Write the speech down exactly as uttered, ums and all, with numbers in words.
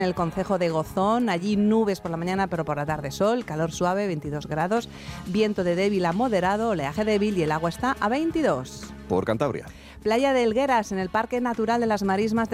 En el concejo de Gozón, allí nubes por la mañana, pero por la tarde sol, calor suave, veintidós grados, viento de débil a moderado, oleaje débil y el agua está a veintidós. Por Cantabria. Playa de Helgueras, en el Parque Natural de las Marismas